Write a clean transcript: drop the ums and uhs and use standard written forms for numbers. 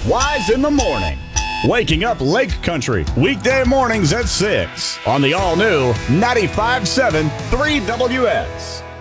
Wise in the Morning. Waking up Lake Country, weekday mornings at 6 on the all-new 95.7 3WS.